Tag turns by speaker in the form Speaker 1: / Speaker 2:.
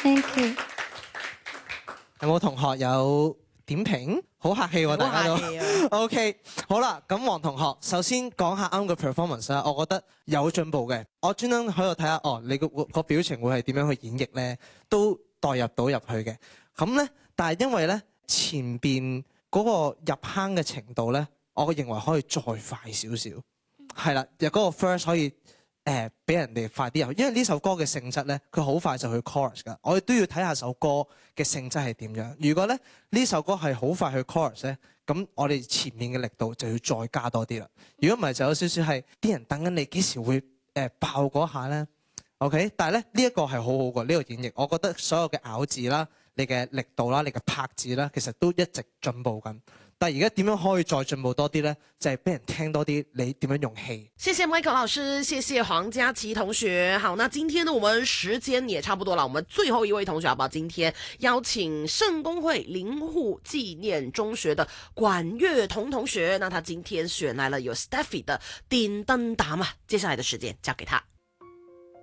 Speaker 1: Thank you。
Speaker 2: 有冇同學有點評？好客氣喎，大家都。OK， 好啦，咁黃同學，首先講下啱嘅 performance 啦，我覺得有進步嘅。我專登喺度睇下，你個表情會係點樣去演繹咧，都代入到入去嘅。咁咧，但係因為咧前邊嗰個入坑嘅程度咧，我認為可以再快少少。係啦，嗰個 first 可以俾人哋快啲入去，因為呢首歌嘅性質咧，佢好快就去 chorus 㗎。我哋都要睇下首歌嘅性質係點樣。如果咧呢首歌係好快去 chorus 咧，咁我哋前面嘅力度就要再加多啲啦。如果唔係，就有少少係啲人等緊你幾時會爆嗰下咧。OK， 但係咧呢一個係好好嘅呢個演繹，我覺得所有嘅咬字啦、你嘅力度啦、你嘅拍子啦，其實都一直進步緊。但係而家點樣可以再進步多啲呢？就係俾人聽多啲你點樣用氣。
Speaker 3: 謝謝 Michael 老師，謝謝黃嘉琪同學。好，那今天呢，我們時間也差不多了。我們最後一位同學好不好？今天邀請聖公會靈戶紀念中學的管樂彤同學，那他今天選來了有 Steffi 的電燈膽啊。接下來的時間交給他。